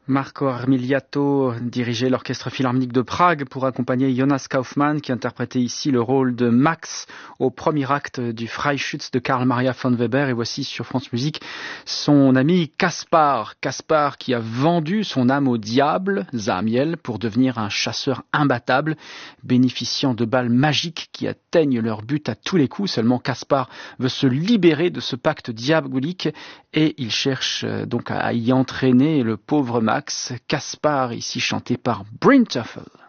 Marco Armiliato dirigeait l'Orchestre Philharmonique de Prague pour accompagner Jonas Kaufmann qui interprétait ici le rôle de Max au premier acte du Freischütz de Karl Maria von Weber. Et voici sur France Musique son ami Kaspar. Kaspar qui a vendu son âme au diable, Zahmiel, pour devenir un chasseur imbattable, bénéficiant de balles magiques qui atteignent leur but à tous les coups. Seulement Kaspar veut se libérer de ce pacte diabolique et il cherche donc à y entraîner le pauvre Max. Kaspar, ici chanté par Bryn Terfel.